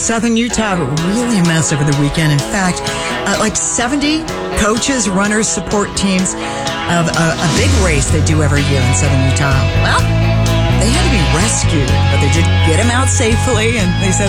Southern Utah really messed over the weekend. In fact, like 70 coaches, runners, support teams of a big race they do every year in Southern Utah. Well, they had to be rescued, but they did get them out safely, and they said